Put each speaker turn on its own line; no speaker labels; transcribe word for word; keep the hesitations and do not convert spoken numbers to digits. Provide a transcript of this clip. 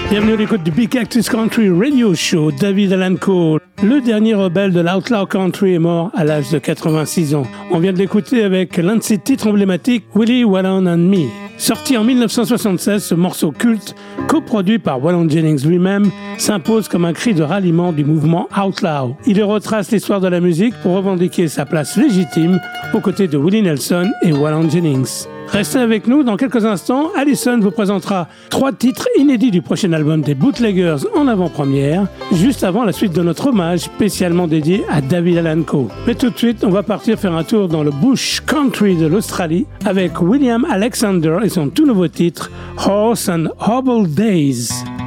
Bienvenue à l'écoute du Big Cactus Country Radio Show. David Allan Coe, le dernier rebelle de l'Outlaw Country, est mort à l'âge de quatre-vingt-six ans. On vient de l'écouter avec l'un de ses titres emblématiques, Willie Wallen and Me. Sorti en dix-neuf cent soixante-seize, ce morceau culte, coproduit par Waylon Jennings lui-même, s'impose comme un cri de ralliement du mouvement Outlaw. Il retrace l'histoire de la musique pour revendiquer sa place légitime aux côtés de Willie Nelson et Waylon Jennings. Restez avec nous, dans quelques instants, Alison vous présentera trois titres inédits du prochain album des Bootleggers en avant-première, juste avant la suite de notre hommage spécialement dédié à David Allan Coe. Mais tout de suite, on va partir faire un tour dans le bush country de l'Australie avec William Alexander et son tout nouveau titre Horse and Hobble Days.